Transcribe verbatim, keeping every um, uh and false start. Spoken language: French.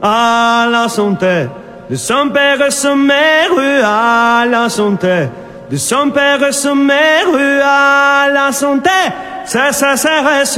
à la santé de son père et sa mère, à la santé de son père et sa mère, à la santé, ça, ça, ça reste.